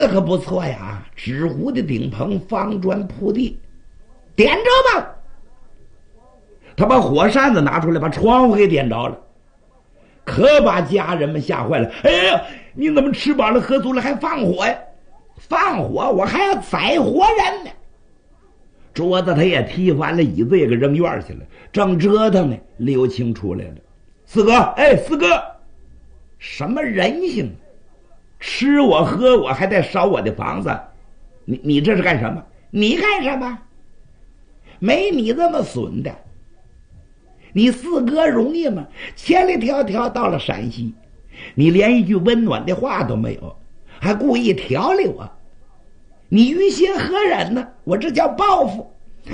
可不错呀，纸糊的顶棚，方砖铺地，点着吧。他把火扇子拿出来，把窗户给点着了，可把家人们吓坏了。哎呀，你怎么吃饱了喝足了还放火呀？放火我还要宰活人呢。桌子他也踢翻了，椅子也给扔院去了。正折腾呢，刘青出来了。四哥，哎，四哥，什么人性？吃我喝我还得烧我的房子，你这是干什么？你干什么？没你这么损的。你四哥容易吗？千里迢迢到了陕西，你连一句温暖的话都没有，还故意调理我，你于心何忍呢？我这叫报复。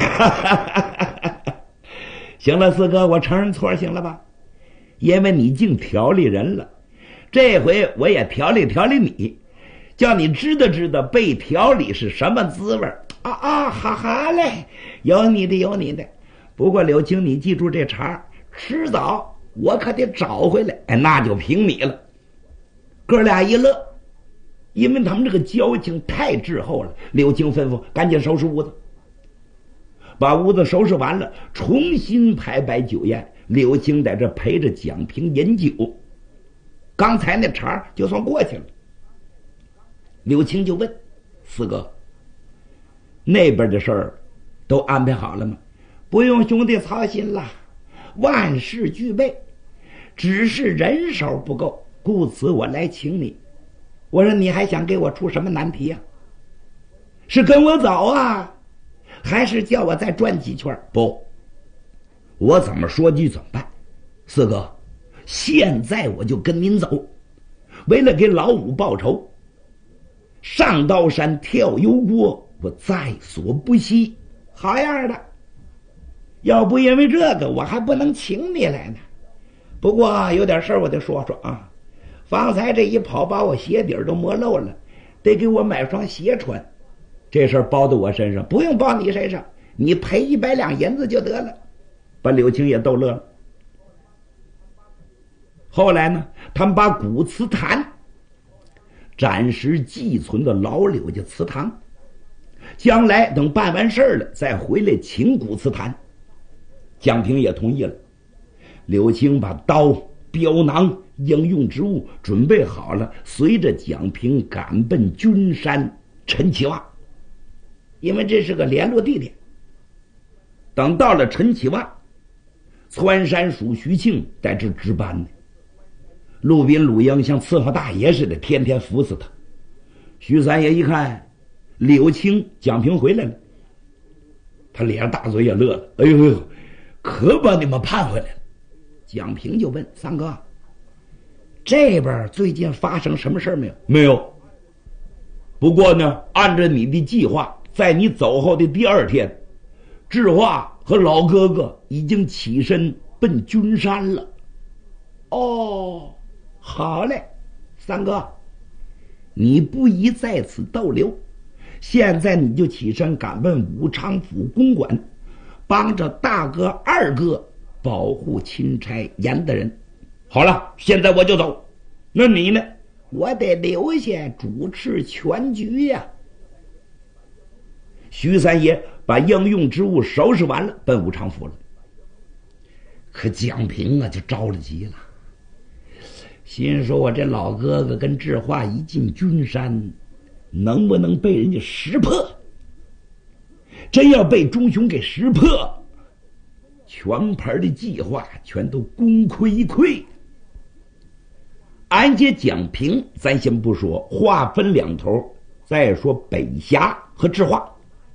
行了，四哥，我承认错，行了吧？因为你净调理人了，这回我也调理调理你，叫你知道知道被调理是什么滋味啊！哈哈嘞，有你的有你的。不过柳青，你记住这茬，迟早我可得找回来。哎，那就凭你了。哥俩一乐，因为他们这个交情太滞后了。柳青吩咐赶紧收拾屋子，把屋子收拾完了，重新排摆酒宴。柳青在这陪着蒋平饮酒，刚才那茬就算过去了。柳青就问四哥，那边的事儿都安排好了吗？不用兄弟操心了，万事俱备，只是人手不够，故此我来请你。我说你还想给我出什么难题啊？是跟我走啊，还是叫我再转几圈？不，我怎么说句怎么办？四哥，现在我就跟您走，为了给老五报仇，上刀山跳油锅，我在所不惜。好样的，要不因为这个我还不能请你来呢。不过有点事儿我得说说啊，方才这一跑把我鞋底都磨漏了，得给我买双鞋穿。这事儿包到我身上，不用包你身上，你赔100两银子就得了。把柳青也逗乐了。后来呢，他们把古祠坛暂时寄存到老柳家祠堂，将来等办完事儿了再回来请古祠坛。蒋平也同意了。柳青把刀、镖囊、应用之物准备好了，随着蒋平赶奔君山陈其洼，因为这是个联络地点。等到了陈其洼，窜山署徐庆在这值班呢。陆斌、陆英像伺候大爷似的，天天服侍他。徐三爷一看柳青、蒋平回来了，他咧着大嘴也乐了。哎呦，可把你们盼回来了。蒋平就问三哥，这边最近发生什么事没有？没有。不过呢，按照你的计划，在你走后的第2天，智化和老哥哥已经起身奔君山了。哦，好嘞，三哥，你不宜在此逗留，现在你就起身赶奔武昌府公馆，帮着大哥、二哥保护钦差严大人。好了，现在我就走。那你呢？我得留下主持全局呀。徐三爷把应用之物收拾完了，奔武昌府了。可蒋平啊就着了急了，心说我这老哥哥跟智化一进君山，能不能被人家识破？真要被钟雄给识破，全盘的计划全都功亏一篑。俺姐蒋平咱先不说，话分两头，再说北峡和智化。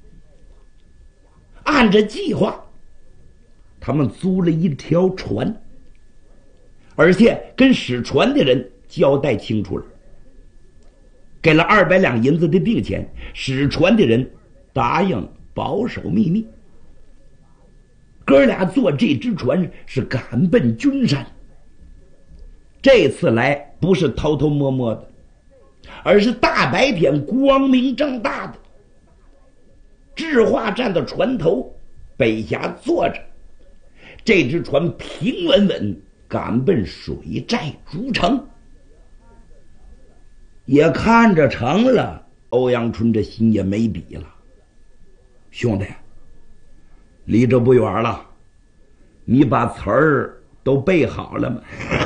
按着计划，他们租了一条船，而且跟使船的人交代清楚了，给了200两银子的定钱，使船的人答应保守秘密。哥俩坐这只船是赶奔君山。这次来不是偷偷摸摸的，而是大白天光明正大的。智化站到船头，北峡坐着，这只船平稳稳赶奔水寨诸城。也看着成了， 欧阳春这心也没底了。兄弟，离这不远了，你把词儿都背好了吗？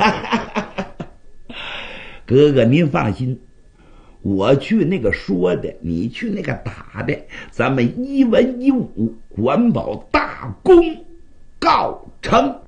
哥哥您放心，我去那个说的，你去那个打的，咱们一文一武，管保大功告成。